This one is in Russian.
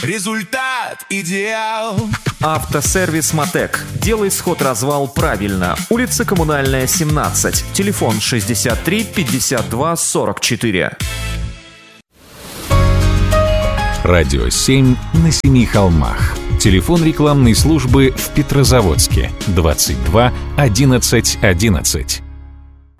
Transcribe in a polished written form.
Результат идеал. Автосервис «Мотек». Делай сход-развал правильно. Улица Коммунальная, 17. Телефон 63 52 44. Радио 7 на семи холмах. Телефон рекламной службы в Петрозаводске 22 11 11.